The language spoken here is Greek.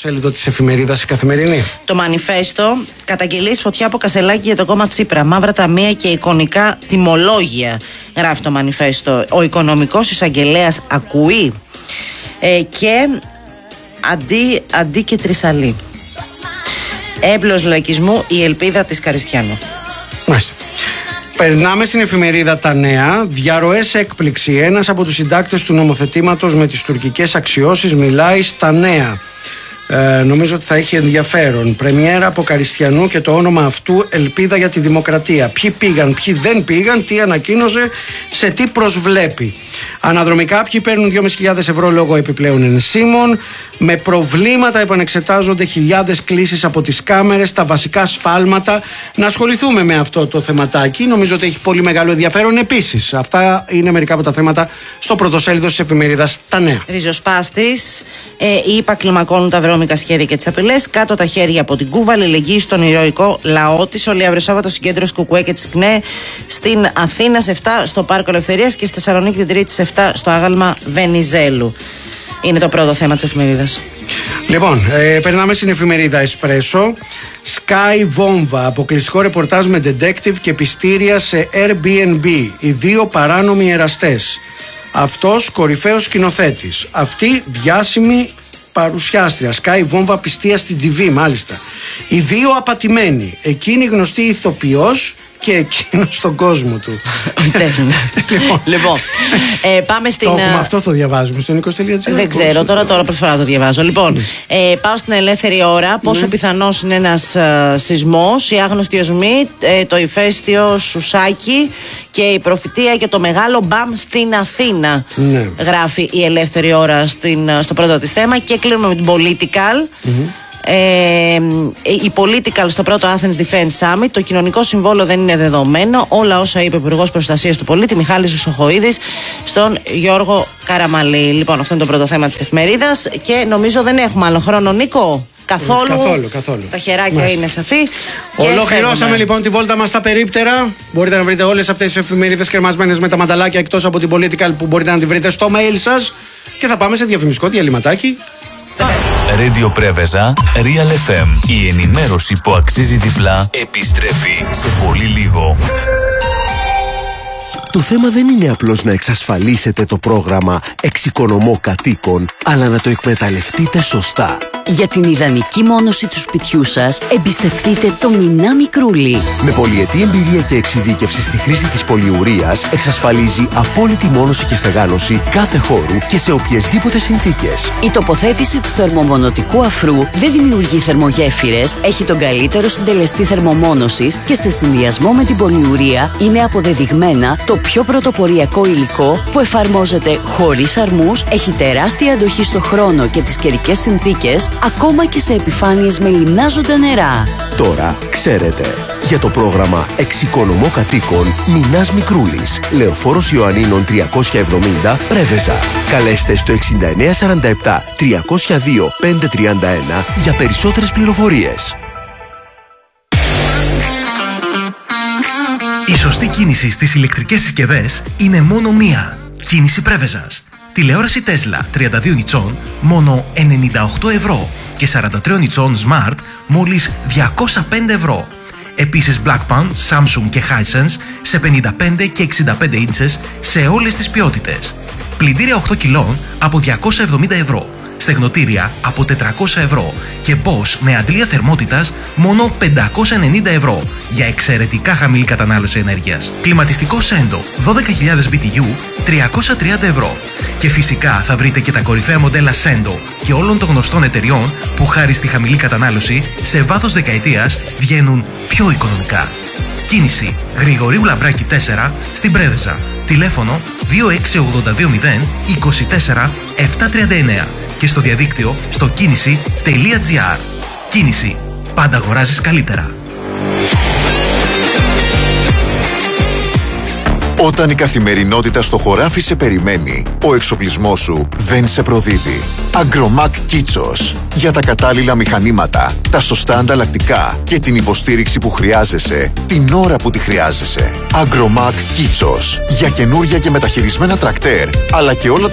πρωτοσέλιδο της εφημερίδας η Καθημερινή. Το Μανιφέστο, καταγγελίες φωτιά από Κασελάκη για το κόμμα Τσίπρα. Μαύρα ταμεία και εικονικά τιμολόγια, γράφει το Μανιφέστο. Ο οικονομικός εισαγγελέας ακούει και αντί και τρισαλή. Έμπλος λαϊκισμού, η ελπίδα της Καριστιανού. Μάλιστα. Περνάμε στην εφημερίδα Τα Νέα. Διαρροές έκπληξη. Ένας από τους συντάκτες του νομοθετήματος με τις τουρκικές αξιώσεις μιλάει στα Νέα. Νομίζω ότι θα έχει ενδιαφέρον. Πρεμιέρα από Καριστιανού και το όνομα αυτού ελπίδα για τη δημοκρατία. Ποιοι πήγαν, ποιοι δεν πήγαν, τι ανακοίνωσε, σε τι προσβλέπει. Αναδρομικά, ποιοι παίρνουν 2.500 ευρώ λόγω επιπλέον ενσύμων. Με προβλήματα επανεξετάζονται χιλιάδες κλήσεις από τις κάμερες, τα βασικά σφάλματα. Να ασχοληθούμε με αυτό το θεματάκι. Νομίζω ότι έχει πολύ μεγάλο ενδιαφέρον επίσης. Αυτά είναι μερικά από τα θέματα στο πρωτοσέλιδο της εφημερίδας Τα Νέα. Ριζοσπάστης, οι ΙΠΑ κλιμακώνουν τα βρώμικα σχέδια και τις απειλές. Κάτω τα χέρια από την Κούβα, αλληλεγγύη στον ηρωικό λαό της. Όλοι αύριο Σάββατο συγκέντρωση Κουκουέ και της ΚΝΕ στην Αθήνα σε 7 στο Πάρκο Ελευθερίας και στη Θεσσαλονίκη την Τρίτη σε 7 στο άγαλμα Βενιζέλου. Είναι το πρώτο θέμα της εφημερίδας. Λοιπόν, περνάμε στην εφημερίδα Εσπρέσο. Sky βόμβα, αποκλειστικό ρεπορτάζ με detective και πιστήρια σε Airbnb. Οι δύο παράνομοι εραστές. Αυτός κορυφαίος σκηνοθέτης. Αυτή διάσημη παρουσιάστρια. Sky βόμβα πιστία στην TV, μάλιστα. Οι δύο απατημένοι. Εκείνη γνωστή ηθοποιός και εκείνος στον κόσμο του. Λοιπόν, πάμε στην. Το έχουμε αυτό, το διαβάζουμε στο Νίκος.gr. Δεν ξέρω, τώρα προσφορά να το διαβάζω. Λοιπόν, πάω στην ελεύθερη ώρα. Πόσο πιθανός είναι ένας σεισμός, οι άγνωστοι οσμοί, το ηφαίστειο Σουσάκι και η προφητεία και το μεγάλο μπαμ στην Αθήνα. Γράφει η ελεύθερη ώρα στο πρώτο της θέμα. Και κλείνουμε με την Political. Η Political στο πρώτο Athens Defense Summit. Το κοινωνικό συμβόλαιο δεν είναι δεδομένο. Όλα όσα είπε ο Υπουργός Προστασίας του Πολίτη Μιχάλης Χρυσοχοΐδης στον Γιώργο Καραμαλή. Λοιπόν, αυτό είναι το πρώτο θέμα της εφημερίδας. Και νομίζω δεν έχουμε άλλο χρόνο, Νίκο. Καθόλου. Τα χεράκια είναι σαφή. Ολοκληρώσαμε λοιπόν τη βόλτα μας στα περίπτερα. Μπορείτε να βρείτε όλες αυτές τις εφημερίδες κρεμασμένες με τα μανταλάκια, εκτός από την Political που μπορείτε να τη βρείτε στο mail σας. Και θα πάμε σε διαφημιστικό διαλυματάκι. Radio Πρέβεζα, Real FM. Η ενημέρωση που αξίζει διπλά επιστρέφει σε πολύ λίγο. Το θέμα δεν είναι απλώς να εξασφαλίσετε το πρόγραμμα Εξοικονομώ Κατοίκων, αλλά να το εκμεταλλευτείτε σωστά. Για την ιδανική μόνωση του σπιτιού σας, εμπιστευτείτε το Μινά Μικρούλι. Με πολυετή εμπειρία και εξειδίκευση στη χρήση της πολυουρίας, εξασφαλίζει απόλυτη μόνωση και στεγάνωση κάθε χώρου και σε οποιασδήποτε συνθήκες. Η τοποθέτηση του θερμομονωτικού αφρού δεν δημιουργεί θερμογέφυρες, έχει τον καλύτερο συντελεστή θερμομόνωσης και σε συνδυασμό με την πολυουρία είναι αποδεδειγμένα το πιο πρωτοποριακό υλικό που εφαρμόζεται χωρίς αρμούς, έχει τεράστια αντοχή στο χρόνο και τις καιρικές συνθήκες, ακόμα και σε επιφάνειες με λιμνάζοντα νερά. Τώρα ξέρετε. Για το πρόγραμμα Εξοικονομώ Κατοίκων, Μινάς Μικρούλης, Λεωφόρος Ιωαννίνων 370, Πρέβεζα. Καλέστε στο 6947 302 531 για περισσότερες πληροφορίες. Η σωστή κίνηση στις ηλεκτρικές συσκευές είναι μόνο μία. Κίνηση Πρέβεζας. Τηλεόραση Tesla 32 ιντσών μόνο 98 ευρώ και 43 ιντσών Smart μόλις 205 ευρώ. Επίσης Blackpan, Samsung και Hisense σε 55 και 65 ίντσες σε όλες τις ποιότητες. Πλυντήρια 8 κιλών από 270 ευρώ. Στεγνοτήρια από 400 ευρώ και Bosch με αντλία θερμότητας μόνο 590 ευρώ για εξαιρετικά χαμηλή κατανάλωση ενέργειας. Κλιματιστικό Sendo 12.000 BTU 330 ευρώ. Και φυσικά θα βρείτε και τα κορυφαία μοντέλα Sendo και όλων των γνωστών εταιριών που χάρη στη χαμηλή κατανάλωση σε βάθος δεκαετίας βγαίνουν πιο οικονομικά. Κίνηση Γρηγορίου Λαμπράκη 4 στην Πρέβεζα. Τηλέφωνο 26820 24 739 και στο διαδίκτυο στο κίνηση.gr. Κίνηση. Πάντα αγοράζεις καλύτερα. Όταν η καθημερινότητα στο χωράφι σε περιμένει, ο εξοπλισμός σου δεν σε προδίδει. Agromac Kitsos. Για τα κατάλληλα μηχανήματα, τα σωστά ανταλλακτικά και την υποστήριξη που χρειάζεσαι, την ώρα που τη χρειάζεσαι. Agromac Kitsos. Για καινούρια και μεταχειρισμένα τρακτέρ, αλλά και όλα τα